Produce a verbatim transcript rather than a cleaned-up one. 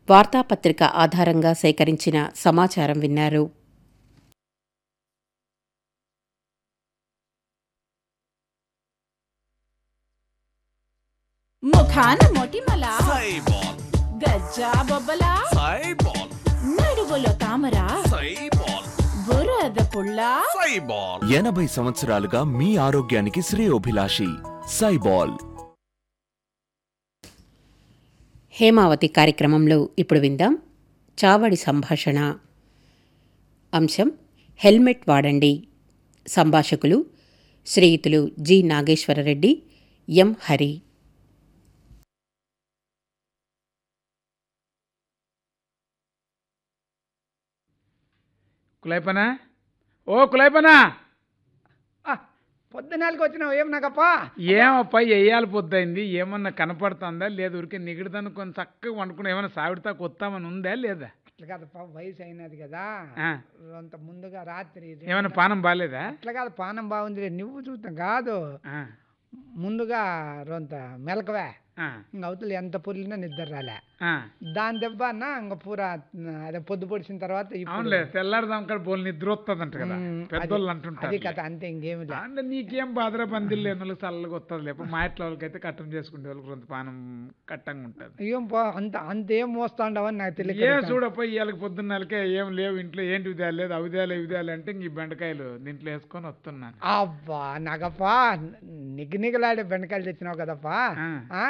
వార్తాపత్రిక ఆధారంగా సేకరించిన సమాచారం విన్నారు. ముఖాన మొటిమల సైబాల్ గజ్జా బొబ్బల సైబాల్ నడువులో తామర సైబాల్ బురద పుల్ల సైబాల్ ఎనభై సంవత్సరాలుగా మీ ఆరోగ్యానికి శ్రేయోభిలాషి సైబాల్. హేమావతి కార్యక్రమంలో ఇప్పుడు విందాం చావడి సంభాషణ. అంశం హెల్మెట్ వాడండి. సంభాషకులు శ్రీయుతులు జి నాగేశ్వరరెడ్డి, ఎం హరి. కులైపనా ఓ కులైపనా పొద్దునాలకు వచ్చినావు ఏం నాకప్పా? ఏమప్పా వెయ్యాలి పొద్దయింది, ఏమన్నా కనపడుతుందా లేదు? ఊరికే నిగిడదాన్ని కొన్ని చక్కగా వండుకుని ఏమన్నా సావిడితా కొత్తామని ఉందా లేదా? అట్లా కాదప్పా, వయసు అయినది కదా, ఆ, అంత ముందుగా రాత్రి ఏమన్నా పానం బాగాలేదా? అట్లా కాదు, పానం బాగుంది నువ్వు చూస్తాం కాదు, ఆ, ముందుగా రొంత మెలకవే, ఆ, ఇంక అవతల ఎంత పొర్లినా నిద్ర రాలే, ఆ. దాని దెబ్బ అన్న ఇంక పూరా అదే పొద్దు పొడిచిన తర్వాత ఇప్పుడు- అవునులే, తెల్లారుదాం కాడ బోల్ నిద్ర వస్తుందంట కదా ఉమ్, పెద్దోళ్ళు అది అంటుంటారు. కథ అంతే, ఇంకేమి లే. అంటే నీకేం బాధరా బందిలు లేని వాళ్ళకి చల్లగా వస్తుంది లేకపోతే మా ఇంట్లో వాళ్ళకైతే కట్టం చేసుకుంటే వాళ్ళకి కొంత పానం కట్టంగా ఉంటుంది. ఏం పో అంత అంతేం మోస్తాండవని నాకు ఏ తెలియదు. చూడప్ప ఇవాళకి పొద్దున్నలకే ఏం లేవు ఇంట్లో, ఏంటి విధాలు లేదు అవిధాలు ఇవిధాలు అంటే ఇంక ఈ బెండకాయలు దీంట్లో వేసుకొని వస్తున్నాను. అబ్బా నాకప్పా, నిగనిగలాడే బెండకాయలు తెచ్చినావు కదప్పా, ఆ. ఆ?